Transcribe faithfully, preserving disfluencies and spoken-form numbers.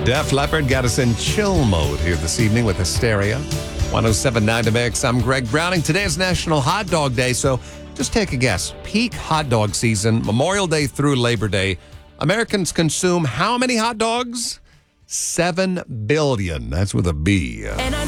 Def Leppard got us in chill mode here this evening with Hysteria. one oh seven point nine to Mix. I'm Greg Browning. Today is National Hot Dog Day, so just take a guess. Peak hot dog season, Memorial Day through Labor Day. Americans consume how many hot dogs? Seven billion. That's with a B. And I